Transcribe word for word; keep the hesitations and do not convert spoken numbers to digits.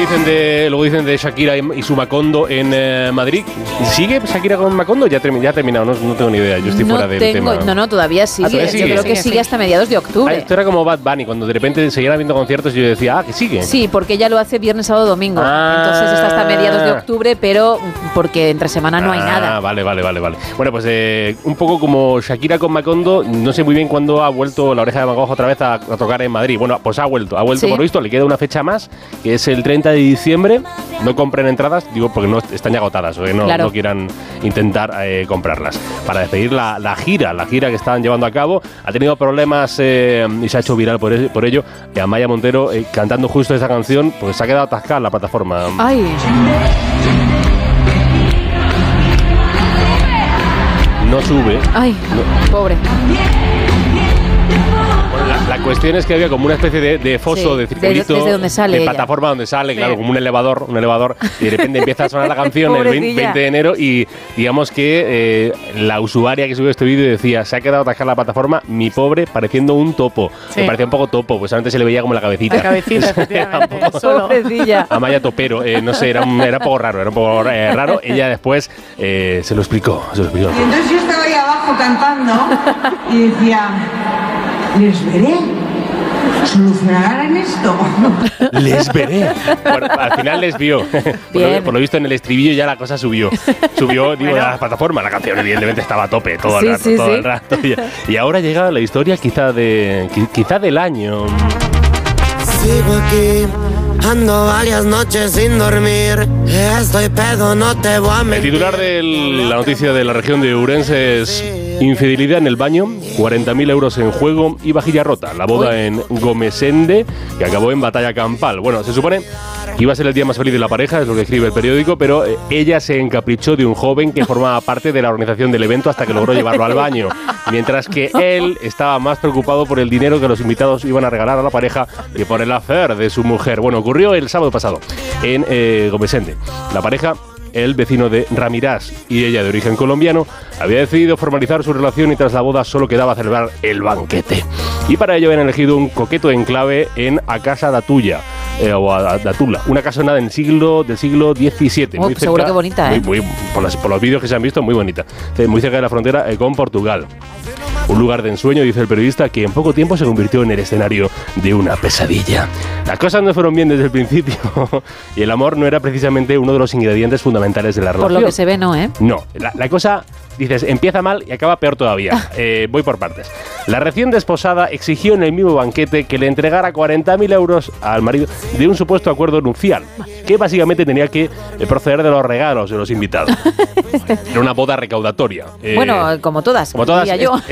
dicen de, luego dicen de Shakira y, y su Macondo en eh, Madrid. ¿Sigue Shakira con Macondo? Ya, termi- ya ha terminado, no, no tengo ni idea. Yo estoy no fuera del tengo, tema. No, no, todavía sigue. Ah, ¿todavía sigue? Yo creo que Sigue, sigue sigue. hasta mediados de octubre. Ah, esto era como Bad Bunny, cuando de repente seguían habiendo conciertos y yo decía, ah, que sigue. Sí, porque ella lo hace viernes, sábado, domingo. Ah. Entonces está hasta mediados de octubre, pero porque entre semana no hay Ah, nada. Vale, vale, vale, vale. Bueno, pues eh, un poco como Shakira con Macondo, no sé muy bien cuándo ha vuelto La Oreja de Van Gogh otra vez a, a tocar en Madrid. Bueno, pues ha vuelto, ha vuelto Sí. por lo visto, le queda una fecha más, que es el treinta de diciembre. No compren entradas, digo porque no están ya agotadas, o que no, Claro. no quieran intentar eh, comprarlas. Para despedir la, la gira, la gira que estaban llevando a cabo, ha tenido problemas eh, y se ha hecho viral por, por ello. Y Amaya Montero eh, cantando justo esa canción, pues se ha quedado atascada en la plataforma. Ay, No sube. ay, pobre. Bueno, la, la cuestión es que había como una especie de, de foso, Sí, de circulito, desde donde sale de ella. plataforma donde sale, Sí. claro, como un elevador, un elevador, y de repente empieza a sonar la canción el veinte, Pobrecilla. veinte de enero y digamos que eh, la usuaria que subió este vídeo decía, se ha quedado atascada la plataforma, mi pobre, pareciendo un topo. Sí. Me parecía un poco topo, pues antes se le veía como la cabecita. La cabecita, efectivamente. Solo. Pobrecilla. Amaya Topero, eh, no sé, era un, era un poco raro, era un poco eh, raro. Ella después eh, se lo explicó, se lo explicó. Y entonces yo estaba ahí abajo cantando y decía, les veré, solucionarán esto. Les veré. Bueno, al final les vio. Por lo, Bien. por lo visto en el estribillo ya la cosa subió. Subió, digo, Bueno. a la plataforma. La canción evidentemente estaba a tope todo el Sí, rato, sí, todo sí. el rato. Y, y ahora llega la historia quizá de qui- quizá del año. Sigo aquí, ando varias noches sin dormir. Estoy pedo, no te voy a El mentir. titular de la noticia de la región de Ourense es infidelidad en el baño, cuarenta mil euros en juego y vajilla rota. La boda en Gomesende, que acabó en batalla campal. Bueno, se supone que iba a ser el día más feliz de la pareja, es lo que escribe el periódico, pero eh, ella se encaprichó de un joven que formaba parte de la organización del evento hasta que logró llevarlo al baño. Mientras que él estaba más preocupado por el dinero que los invitados iban a regalar a la pareja que por el hacer de su mujer. Bueno, ocurrió el sábado pasado en eh, Gomesende. La pareja, el vecino de Ramirás y ella de origen colombiano, había decidido formalizar su relación y tras la boda solo quedaba celebrar el banquete. Y para ello habían elegido un coqueto enclave en A Casa da Tuya, eh, o a, a Datula, una casona del siglo, del siglo diecisiete. Oh, seguro que bonita, ¿eh? Muy, muy, por, las- por los vídeos que se han visto, muy bonita. Eh, Muy cerca de la frontera eh, con Portugal. Un lugar de ensueño, dice el periodista, que en poco tiempo se convirtió en el escenario de una pesadilla. Las cosas no fueron bien desde el principio y el amor no era precisamente uno de los ingredientes fundamentales de la Por relación. lo que se ve, no, ¿eh? No, la, la cosa, dices, empieza mal y acaba peor todavía. Eh, voy por partes. La recién desposada exigió en el mismo banquete que le entregara cuarenta mil euros al marido de un supuesto acuerdo nupcial, que básicamente tenía que eh, proceder de los regalos de los invitados. Era una boda recaudatoria. Eh, Bueno, como todas, como todas, diría yo. es-